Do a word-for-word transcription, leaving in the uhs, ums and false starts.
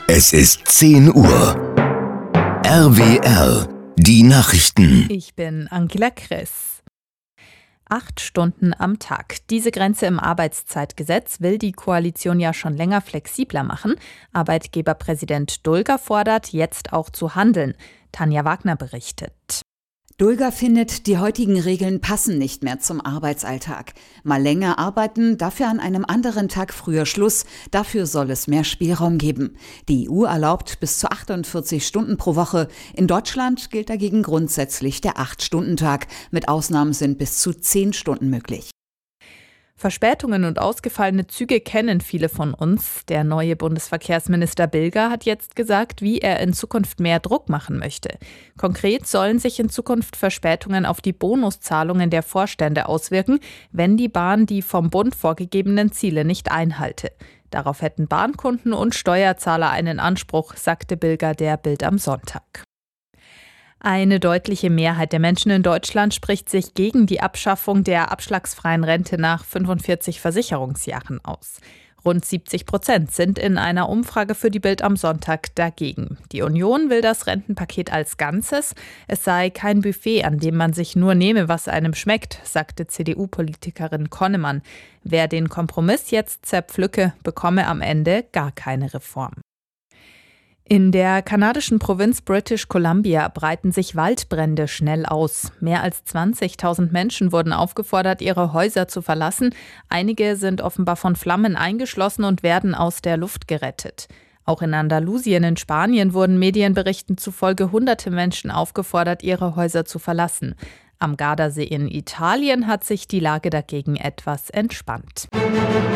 Es ist zehn Uhr. R W R, die Nachrichten. Ich bin Angela Kress. Acht Stunden am Tag. Diese Grenze im Arbeitszeitgesetz will die Koalition ja schon länger flexibler machen. Arbeitgeberpräsident Dulger fordert, jetzt auch zu handeln. Tanja Wagner berichtet. Dulger findet, die heutigen Regeln passen nicht mehr zum Arbeitsalltag. Mal länger arbeiten, dafür an einem anderen Tag früher Schluss. Dafür soll es mehr Spielraum geben. Die E U erlaubt bis zu achtundvierzig Stunden pro Woche. In Deutschland gilt dagegen grundsätzlich der acht-Stunden-Tag. Mit Ausnahmen sind bis zu zehn Stunden möglich. Verspätungen und ausgefallene Züge kennen viele von uns. Der neue Bundesverkehrsminister Bilger hat jetzt gesagt, wie er in Zukunft mehr Druck machen möchte. Konkret sollen sich in Zukunft Verspätungen auf die Bonuszahlungen der Vorstände auswirken, wenn die Bahn die vom Bund vorgegebenen Ziele nicht einhalte. Darauf hätten Bahnkunden und Steuerzahler einen Anspruch, sagte Bilger der Bild am Sonntag. Eine deutliche Mehrheit der Menschen in Deutschland spricht sich gegen die Abschaffung der abschlagsfreien Rente nach fünfundvierzig Versicherungsjahren aus. Rund siebzig Prozent sind in einer Umfrage für die Bild am Sonntag dagegen. Die Union will das Rentenpaket als Ganzes. Es sei kein Buffet, an dem man sich nur nehme, was einem schmeckt, sagte C D U-Politikerin Konnemann. Wer den Kompromiss jetzt zerpflücke, bekomme am Ende gar keine Reform. In der kanadischen Provinz British Columbia breiten sich Waldbrände schnell aus. Mehr als zwanzigtausend Menschen wurden aufgefordert, ihre Häuser zu verlassen. Einige sind offenbar von Flammen eingeschlossen und werden aus der Luft gerettet. Auch in Andalusien in Spanien wurden Medienberichten zufolge hunderte Menschen aufgefordert, ihre Häuser zu verlassen. Am Gardasee in Italien hat sich die Lage dagegen etwas entspannt.